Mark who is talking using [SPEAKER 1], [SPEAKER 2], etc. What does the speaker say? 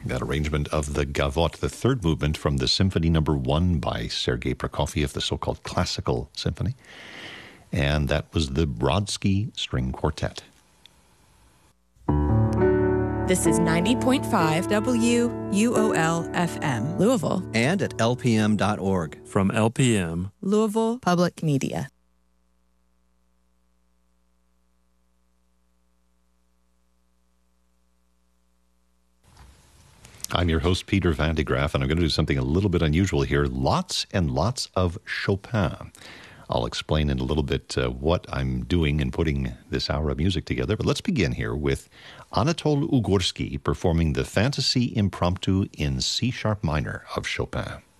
[SPEAKER 1] That arrangement of the Gavotte, the third movement from the Symphony No. 1 by Sergei Prokofiev, the so-called classical symphony. And that was the Brodsky String Quartet.
[SPEAKER 2] This is 90.5 WUOL-FM, Louisville.
[SPEAKER 3] And at lpm.org.
[SPEAKER 4] From LPM,
[SPEAKER 2] Louisville Public Media.
[SPEAKER 1] I'm your host, Peter Van de Graaff, and I'm going to do something a little bit unusual here. Lots and lots of Chopin. I'll explain in a little bit what I'm doing in putting this hour of music together. But let's begin here with Anatol Ugorsky performing the Fantasy Impromptu in C-sharp minor of Chopin.